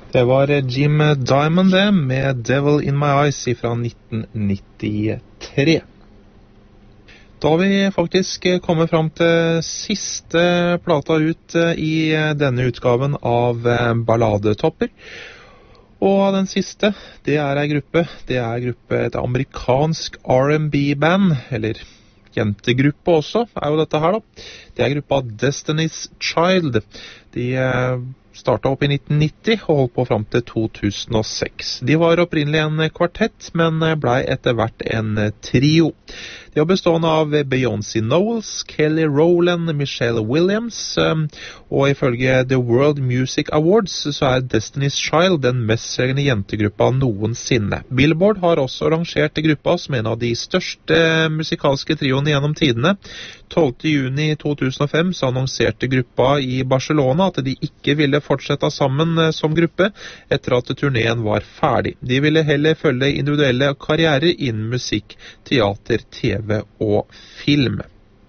Det var Jim Diamond det, med Devil in My Eyes fra 1993. Da har vi faktisk kommet fram til siste plata ut i denne utgaven av Balladetopper. Og den siste, det er et amerikansk R&B-band, eller jentegruppe også, er jo dette her da. Det er gruppa Destiny's Child. De startet opp i 1990 og holdt på frem til 2006. De var opprinnelig en kvartett, men ble etter hvert en trio. De var bestående av Beyoncé Knowles, Kelly Rowland, Michelle Williams, og ifølge The World Music Awards så er Destiny's Child den mest selgende jentegruppa noensinne. Billboard har også rangert gruppa som en av de største musikalske trioene gjennom tidene. 12. juni 2005 så annonserte gruppa i Barcelona at de ikke ville fortsette sammen som gruppe etter at turneen var ferdig. De ville heller følge individuelle karrierer innen musikk, teater, TV og film.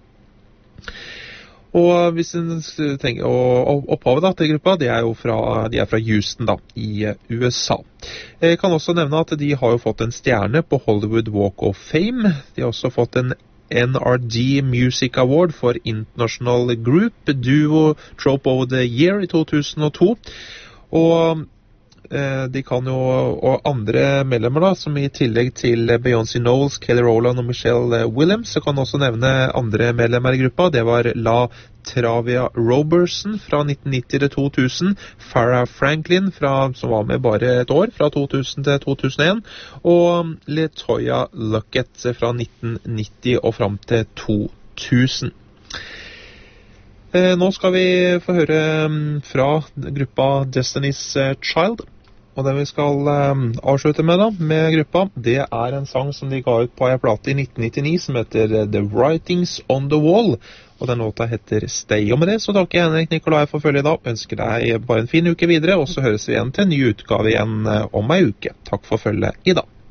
Og hvis en tenker, opphavet da, til gruppa, de er fra Houston da, i USA. Jeg kan også nevne at de har jo fått en stjerne på Hollywood Walk of Fame. De har også fått en NRD Music Award for International Group Duo Trope of the Year i 2002. Og de kan jo, og andre medlemmer da, som i tillegg til Beyoncé Knowles, Kelly Rowland og Michelle Williams, så kan også nevne andre medlemmer i gruppa. Det var La Travia Roberson fra 1990 til 2000, Farrah Franklin, som var med bare et år, fra 2000 til 2001, og LeToya Luckett fra 1990 og frem til 2000. Nå skal vi få høre fra gruppa Destiny's Child, og det vi skal avslutte med da, med gruppa, det er en sang som de ga ut på en plate i 1999 som heter The Writings on the Wall, og den låta heter Stay. Og med det så takker jeg Henrik Nikolai for følge i dag, ønsker deg bare en fin uke videre, og så høres vi igjen til en ny utgave igjen om en uke. Takk for følge i dag.